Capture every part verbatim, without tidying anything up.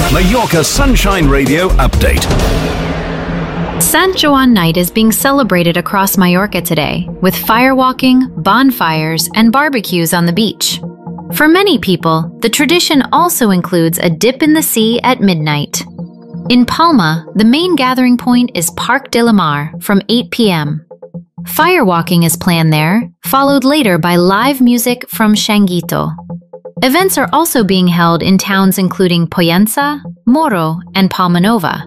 Mallorca Sunshine Radio update. Sant Joan Night is being celebrated across Mallorca today, with firewalking, bonfires, and barbecues on the beach. For many people, the tradition also includes a dip in the sea at midnight. In Palma, the main gathering point is Parc de la Mar from eight p.m. Firewalking is planned there, followed later by live music from Changuito. Events are also being held in towns including Pollença, Moro, and Palma Nova.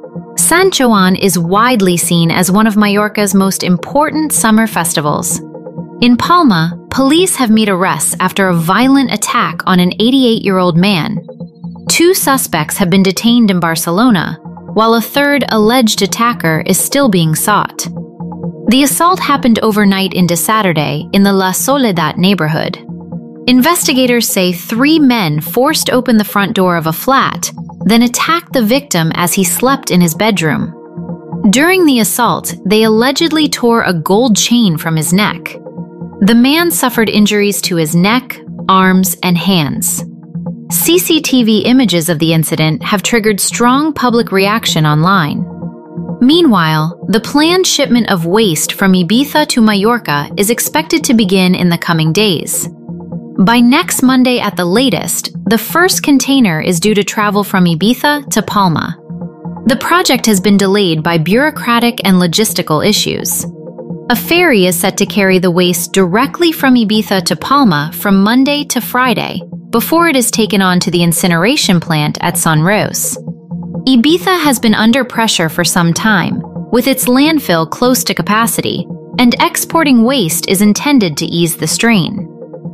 Sant Joan is widely seen as one of Mallorca's most important summer festivals. In Palma, police have made arrests after a violent attack on an eighty-eight-year-old man. Two suspects have been detained in Barcelona, while a third alleged attacker is still being sought. The assault happened overnight into Saturday in the La Soledad neighborhood. Investigators say three men forced open the front door of a flat, then attacked the victim as he slept in his bedroom. During the assault, they allegedly tore a gold chain from his neck. The man suffered injuries to his neck, arms, and hands. C C T V images of the incident have triggered strong public reaction online. Meanwhile, the planned shipment of waste from Ibiza to Mallorca is expected to begin in the coming days. By next Monday at the latest, the first container is due to travel from Ibiza to Palma. The project has been delayed by bureaucratic and logistical issues. A ferry is set to carry the waste directly from Ibiza to Palma from Monday to Friday, before it is taken on to the incineration plant at Son Ros. Ibiza has been under pressure for some time, with its landfill close to capacity, and exporting waste is intended to ease the strain.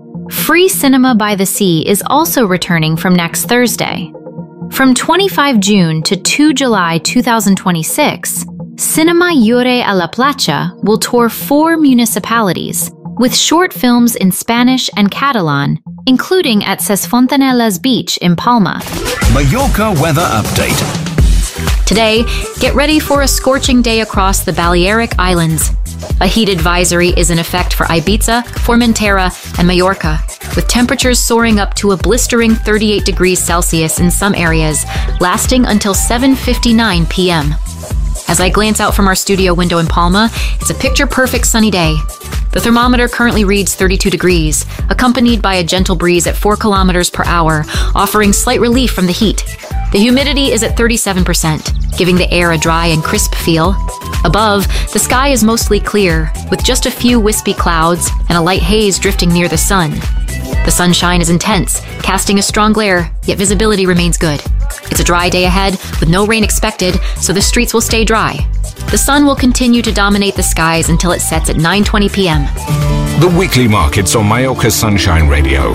Free Cinema by the Sea is also returning from next Thursday. From the twenty-fifth of June to the second of July two thousand twenty-six, Cinema Llore a la Platja will tour four municipalities, with short films in Spanish and Catalan, including at Ses Fontanelas Beach in Palma. Mallorca weather update. Today, get ready for a scorching day across the Balearic Islands. A heat advisory is in effect for Ibiza, Formentera, and Mallorca, with temperatures soaring up to a blistering thirty-eight degrees Celsius in some areas, lasting until seven fifty-nine p.m. As I glance out from our studio window in Palma, it's a picture-perfect sunny day. The thermometer currently reads thirty-two degrees, accompanied by a gentle breeze at four kilometers per hour, offering slight relief from the heat. The humidity is at thirty-seven percent, giving the air a dry and crisp feel. Above, the sky is mostly clear, with just a few wispy clouds and a light haze drifting near the sun. The sunshine is intense, casting a strong glare, yet visibility remains good. It's a dry day ahead, with no rain expected, so the streets will stay dry. The sun will continue to dominate the skies until it sets at nine twenty p.m. The weekly markets on Mallorca Sunshine Radio.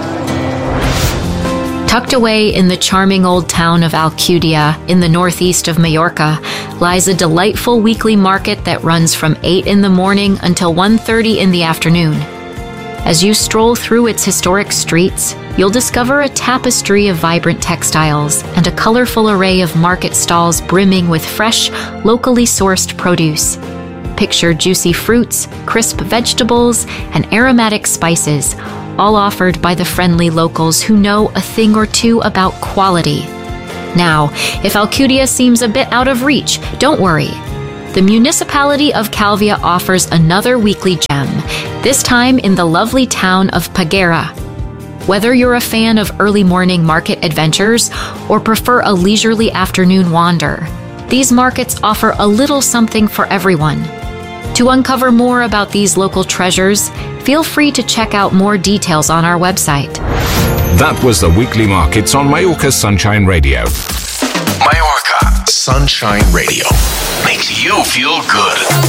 Tucked away in the charming old town of Alcudia, in the northeast of Mallorca, lies a delightful weekly market that runs from eight in the morning until one thirty in the afternoon. As you stroll through its historic streets, you'll discover a tapestry of vibrant textiles and a colorful array of market stalls brimming with fresh, locally sourced produce. Picture juicy fruits, crisp vegetables, and aromatic spices, all offered by the friendly locals who know a thing or two about quality. Now, if Alcudia seems a bit out of reach, don't worry. The municipality of Calvia offers another weekly gem, this time in the lovely town of Peguera. Whether you're a fan of early morning market adventures or prefer a leisurely afternoon wander, these markets offer a little something for everyone. To uncover more about these local treasures, feel free to check out more details on our website. That was the weekly markets on Mallorca Sunshine Radio. Mallorca Sunshine Radio makes you feel good.